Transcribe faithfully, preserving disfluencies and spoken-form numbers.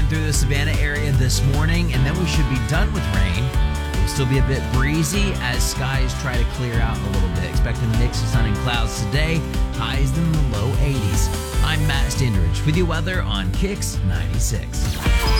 sunshine through the Savannah area this morning, and then we should be done with rain. It'll still be a bit breezy as skies try to clear out a little bit. Expecting a mix of sun and clouds today, highs in the low eighties. I'm Matt Standridge with your weather on Kicks ninety-six.